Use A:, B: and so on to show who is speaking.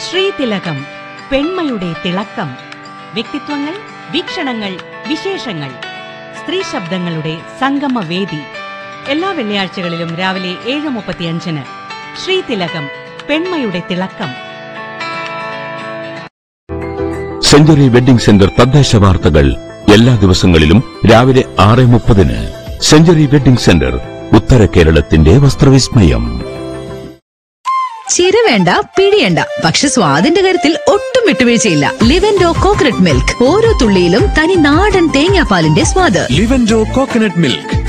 A: ശ്രീതിലകം, പെൺമയുടെ തിളക്കം. വ്യക്തിത്വങ്ങൾ, വീക്ഷണങ്ങൾ, വിശേഷങ്ങൾ. സ്ത്രീ ശബ്ദങ്ങളുടെ സംഗമവേദി. എല്ലാ വെള്ളിയാഴ്ചകളിലും രാവിലെ 7:35 ശ്രീതിലകം, പെൺമയുടെ തിളക്കം.
B: സെഞ്ചുറി വെഡ്ഡിംഗ് സെന്റർ തദ്ദേശ വാർത്തകൾ എല്ലാ ദിവസങ്ങളിലും രാവിലെ 6:30. സെഞ്ചുറി വെഡ്ഡിംഗ് സെന്റർ, ഉത്തര കേരളത്തിന്റെ വസ്ത്രവിസ്മയം.
C: ചിര വേണ്ട, പിഴിയണ്ട, പക്ഷെ സ്വാദിന്റെ കാര്യത്തിൽ ഒട്ടും വിട്ടുവീഴ്ചയില്ല. ലിവൻഡോ കോക്കനട്ട് മിൽക്ക്. ഓരോ തുള്ളിയിലും തനി നാടൻ തേങ്ങാപ്പാലിന്റെ സ്വാദ്.
D: ലിവൻഡോ കോക്കനട്ട് മിൽക്ക്.